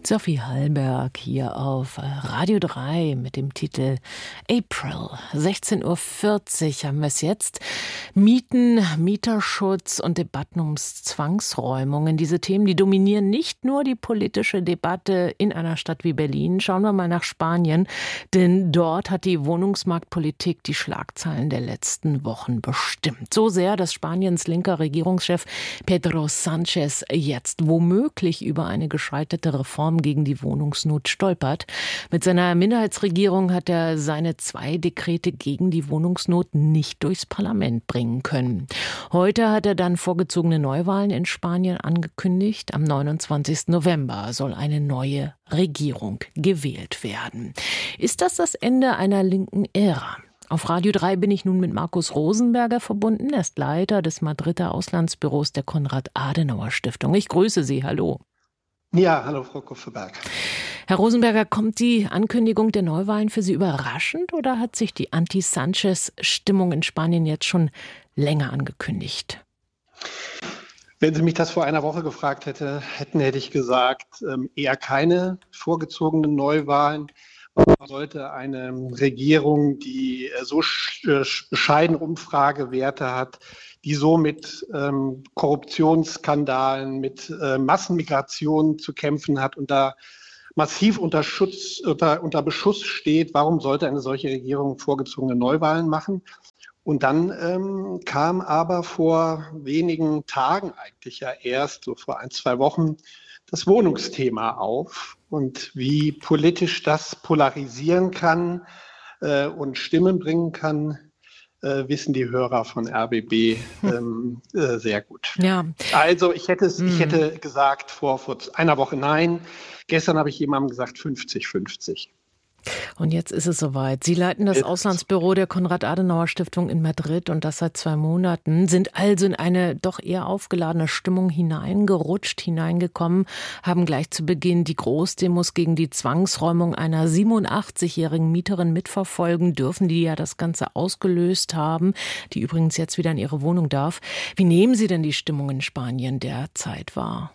Sophie Hallberg hier auf Radio 3 mit dem Titel April. 16:40 Uhr haben wir es jetzt. Mieten, Mieterschutz und Debatten ums Zwangsräumungen. Diese Themen, die dominieren nicht nur die politische Debatte in einer Stadt wie Berlin. Schauen wir mal nach Spanien, denn dort hat die Wohnungsmarktpolitik die Schlagzeilen der letzten Wochen bestimmt. So sehr, dass Spaniens linker Regierungschef Pedro Sánchez jetzt womöglich über eine gescheiterte Reform gegen die Wohnungsnot stolpert. Mit seiner Minderheitsregierung hat er seine 2 Dekrete gegen die Wohnungsnot nicht durchs Parlament bringen können. Heute hat er dann vorgezogene Neuwahlen in Spanien angekündigt. Am 29. November soll eine neue Regierung gewählt werden. Ist das Ende einer linken Ära? Auf Radio 3 bin ich nun mit Markus Rosenberger verbunden. Er ist Leiter des Madrider Auslandsbüros der Konrad-Adenauer-Stiftung. Ich grüße Sie. Hallo. Ja, hallo Frau Kupferberg. Herr Rosenberger, kommt die Ankündigung der Neuwahlen für Sie überraschend oder hat sich die Anti-Sanchez-Stimmung in Spanien jetzt schon länger angekündigt? Wenn Sie mich das vor einer Woche gefragt hätte ich gesagt, eher keine vorgezogenen Neuwahlen. Man sollte eine Regierung, die so bescheidene Umfragewerte hat, die so mit Korruptionsskandalen, mit Massenmigration zu kämpfen hat und da massiv unter Beschuss steht, warum sollte eine solche Regierung vorgezogene Neuwahlen machen? Und dann kam aber vor wenigen Tagen eigentlich ja erst, so vor 1-2 Wochen, das Wohnungsthema auf und wie politisch das polarisieren kann und Stimmen bringen kann, wissen die Hörer von RBB sehr gut. Ja. Also ich hätte gesagt vor einer Woche nein. Gestern habe ich jemandem gesagt 50-50. Und jetzt ist es soweit. Sie leiten das Auslandsbüro der Konrad-Adenauer-Stiftung in Madrid und das seit 2 Monaten, sind also in eine doch eher aufgeladene Stimmung hineingekommen, haben gleich zu Beginn die Großdemos gegen die Zwangsräumung einer 87-jährigen Mieterin mitverfolgen dürfen, die ja das Ganze ausgelöst haben, die übrigens jetzt wieder in ihre Wohnung darf. Wie nehmen Sie denn die Stimmung in Spanien derzeit wahr?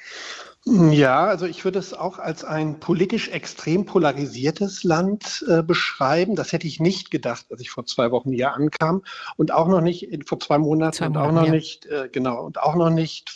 Ja, also ich würde es auch als ein politisch extrem polarisiertes Land beschreiben. Das hätte ich nicht gedacht, als ich vor 2 Wochen hier ankam und auch noch nicht vor 2 Monaten und auch noch nicht, und auch noch nicht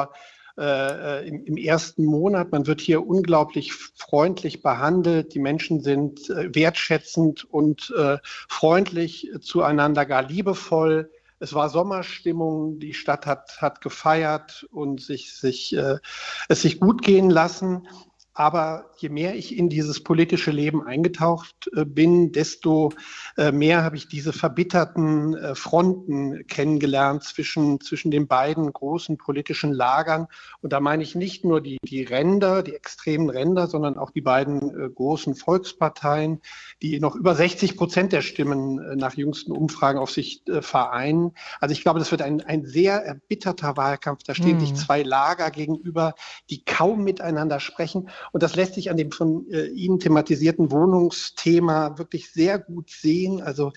im ersten Monat. Man wird hier unglaublich freundlich behandelt. Die Menschen sind wertschätzend und freundlich zueinander, gar liebevoll. Es war Sommerstimmung, die Stadt hat gefeiert und es sich gut gehen lassen. Aber je mehr ich in dieses politische Leben eingetaucht bin, desto mehr habe ich diese verbitterten Fronten kennengelernt zwischen den beiden großen politischen Lagern. Und da meine ich nicht nur die Ränder, die extremen Ränder, sondern auch die beiden großen Volksparteien, die noch über 60% der Stimmen nach jüngsten Umfragen auf sich vereinen. Also ich glaube, das wird ein sehr erbitterter Wahlkampf. Da stehen sich 2 Lager gegenüber, die kaum miteinander sprechen. Und das lässt sich an dem von Ihnen thematisierten Wohnungsthema wirklich sehr gut sehen. Also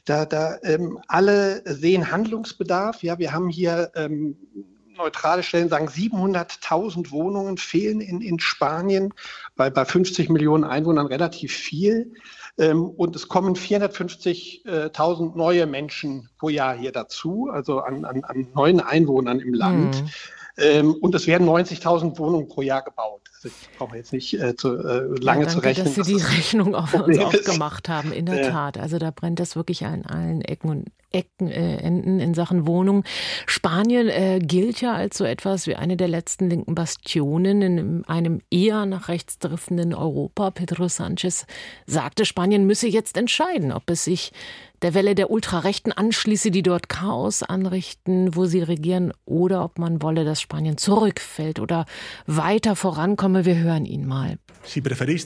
alle sehen Handlungsbedarf. Ja, wir haben hier neutrale Stellen sagen, 700.000 Wohnungen fehlen in Spanien, bei 50 Millionen Einwohnern relativ viel. Und es kommen 450.000 neue Menschen pro Jahr hier dazu, also an neuen Einwohnern im Land. Und es werden 90.000 Wohnungen pro Jahr gebaut. Also ich brauche jetzt nicht lange zu rechnen. Dass Sie die Rechnung auf uns aufgemacht haben, in der Tat. Also da brennt das wirklich an allen Ecken und Enden in Sachen Wohnung. Spanien gilt ja als so etwas wie eine der letzten linken Bastionen in einem eher nach rechts driftenden Europa. Pedro Sánchez sagte, Spanien müsse jetzt entscheiden, ob es sich der Welle der Ultrarechten anschließe, die dort Chaos anrichten, wo sie regieren, oder ob man wolle, dass Spanien zurückfällt oder weiter vorankomme. Wir hören ihn mal. Ihr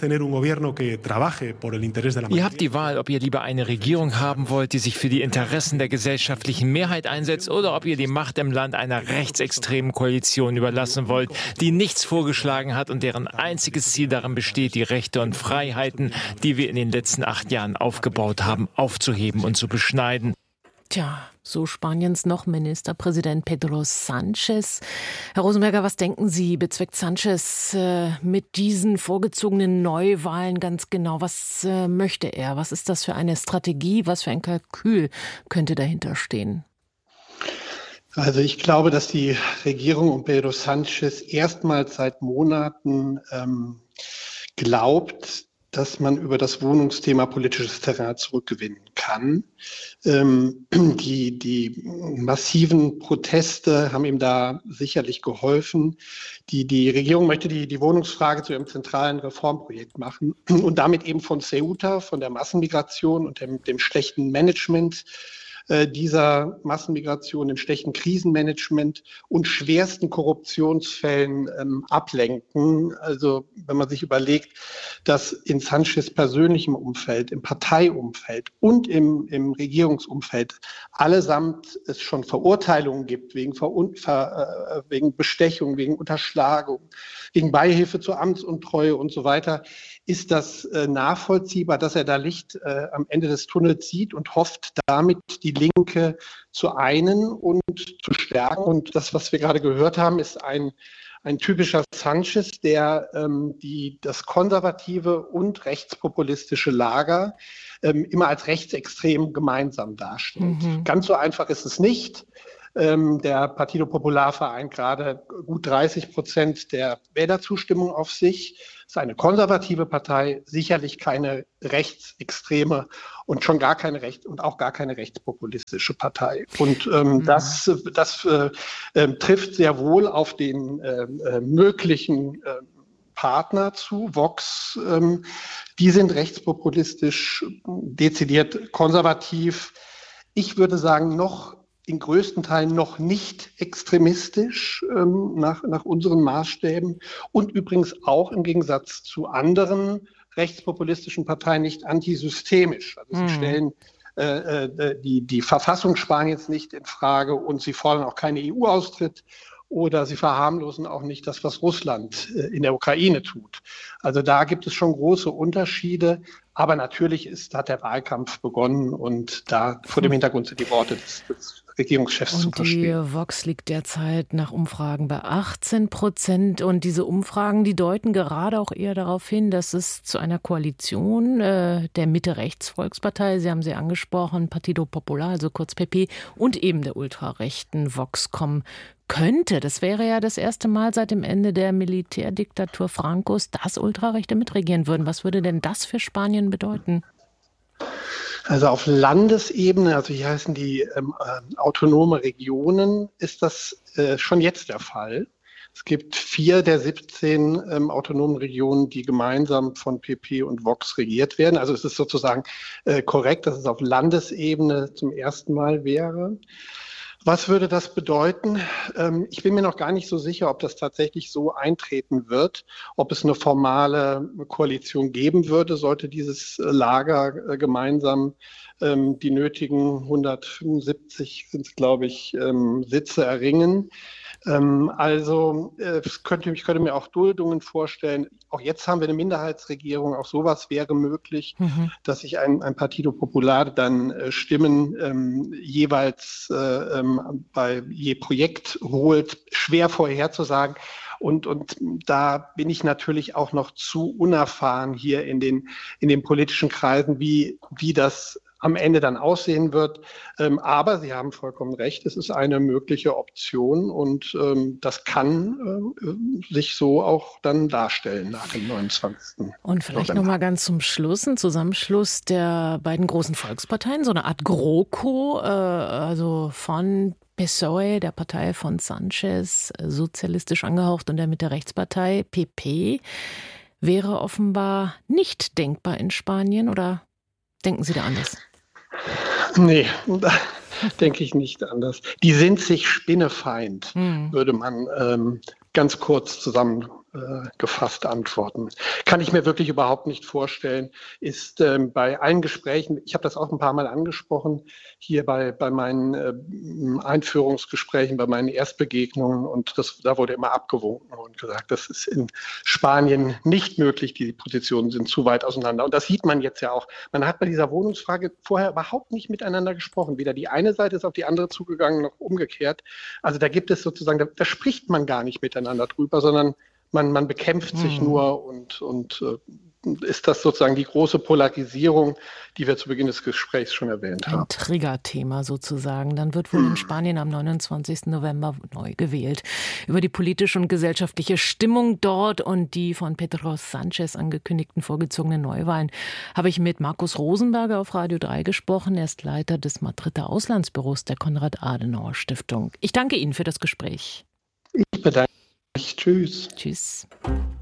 habt die Wahl, ob ihr lieber eine Regierung haben wollt, die sich für die Interessen der gesellschaftlichen Mehrheit einsetzt, oder ob ihr die Macht im Land einer rechtsextremen Koalition überlassen wollt, die nichts vorgeschlagen hat und deren einziges Ziel darin besteht, die Rechte und Freiheiten, die wir in den letzten 8 Jahren aufgebaut haben, aufzuheben und zu beschneiden. Tja, so Spaniens noch Ministerpräsident Pedro Sánchez. Herr Rosenberger, was denken Sie, bezweckt Sánchez mit diesen vorgezogenen Neuwahlen ganz genau? Was möchte er? Was ist das für eine Strategie? Was für ein Kalkül könnte dahinter stehen? Also ich glaube, dass die Regierung um Pedro Sánchez erstmals seit Monaten glaubt, dass man über das Wohnungsthema politisches Terrain zurückgewinnen kann. Die massiven Proteste haben ihm da sicherlich geholfen. Die Regierung möchte die Wohnungsfrage zu ihrem zentralen Reformprojekt machen und damit eben von Ceuta, von der Massenmigration und dem schlechten Management dieser Massenmigration, dem schlechten Krisenmanagement und schwersten Korruptionsfällen ablenken. Also wenn man sich überlegt, dass in Sánchez persönlichem Umfeld, im Parteiumfeld und im Regierungsumfeld allesamt es schon Verurteilungen gibt wegen Bestechung, wegen Unterschlagung, wegen Beihilfe zur Amtsuntreue und so weiter, ist das nachvollziehbar, dass er da Licht am Ende des Tunnels sieht und hofft, damit die Linke zu einen und zu stärken. Und das, was wir gerade gehört haben, ist ein typischer Sánchez, der das konservative und rechtspopulistische Lager immer als rechtsextrem gemeinsam darstellt. Ganz so einfach ist es nicht. Der Partido Popular vereint gerade gut 30% der Wählerzustimmung auf sich. Ist eine konservative Partei, sicherlich keine rechtsextreme und schon gar keine auch gar keine rechtspopulistische Partei. Und das trifft sehr wohl auf den möglichen Partner zu, Vox. Die sind rechtspopulistisch, dezidiert konservativ. Ich würde sagen, in größten Teilen noch nicht extremistisch nach unseren Maßstäben und übrigens auch im Gegensatz zu anderen rechtspopulistischen Parteien nicht antisystemisch. Also sie stellen die Verfassung Spaniens nicht in Frage und sie fordern auch keinen EU-Austritt oder sie verharmlosen auch nicht das, was Russland in der Ukraine tut. Also da gibt es schon große Unterschiede. Aber natürlich hat der Wahlkampf begonnen und da vor dem Hintergrund sind die Worte des Regierungschefs zu verstehen. Und die Vox liegt derzeit nach Umfragen bei 18%. Und diese Umfragen, die deuten gerade auch eher darauf hin, dass es zu einer Koalition der Mitte-Rechts-Volkspartei, Sie haben sie angesprochen, Partido Popular, also kurz PP, und eben der ultrarechten Vox kommen könnte. Das wäre ja das erste Mal seit dem Ende der Militärdiktatur Francos, dass Ultrarechte mitregieren würden. Was würde denn das für Spanien bedeuten? Also auf Landesebene, also hier heißen die autonome Regionen, ist das schon jetzt der Fall. Es gibt 4 der 17 autonomen Regionen, die gemeinsam von PP und Vox regiert werden. Also es ist sozusagen korrekt, dass es auf Landesebene zum ersten Mal wäre. Was würde das bedeuten? Ich bin mir noch gar nicht so sicher, ob das tatsächlich so eintreten wird, ob es eine formale Koalition geben würde, sollte dieses Lager gemeinsam die nötigen 175 sind es, glaube ich, Sitze erringen. Ich könnte mir auch Duldungen vorstellen. Auch jetzt haben wir eine Minderheitsregierung. Auch sowas wäre möglich, dass sich ein Partido Popular dann Stimmen jeweils bei je Projekt holt. Schwer vorherzusagen. Und da bin ich natürlich auch noch zu unerfahren hier in den politischen Kreisen, wie das am Ende dann aussehen wird. Aber Sie haben vollkommen recht, es ist eine mögliche Option und das kann sich so auch dann darstellen nach dem 29. Und vielleicht nochmal ganz zum Schluss ein Zusammenschluss der beiden großen Volksparteien, so eine Art GroKo, also von PSOE, der Partei von Sánchez, sozialistisch angehaucht, und der Mitte-Rechtspartei PP, wäre offenbar nicht denkbar in Spanien, oder denken Sie da anders? Nee, da denke ich nicht anders. Die sind sich spinnefeind, würde man ganz kurz zusammenfassen. gefasst antworten. Kann ich mir wirklich überhaupt nicht vorstellen. Ist bei allen Gesprächen, ich habe das auch ein paar Mal angesprochen, hier bei meinen Einführungsgesprächen, bei meinen Erstbegegnungen, und da wurde immer abgewunken und gesagt, das ist in Spanien nicht möglich, die Positionen sind zu weit auseinander. Und das sieht man jetzt ja auch. Man hat bei dieser Wohnungsfrage vorher überhaupt nicht miteinander gesprochen. Weder die eine Seite ist auf die andere zugegangen, noch umgekehrt. Also da gibt es sozusagen, da spricht man gar nicht miteinander drüber, sondern man bekämpft sich nur und ist das sozusagen die große Polarisierung, die wir zu Beginn des Gesprächs schon erwähnt haben. Ein Triggerthema sozusagen. Dann wird wohl in Spanien am 29. November neu gewählt. Über die politische und gesellschaftliche Stimmung dort und die von Pedro Sánchez angekündigten vorgezogenen Neuwahlen habe ich mit Markus Rosenberger auf Radio 3 gesprochen. Er ist Leiter des Madrider Auslandsbüros der Konrad-Adenauer-Stiftung. Ich danke Ihnen für das Gespräch. Ich bedanke mich. Tschüss. Tschüss.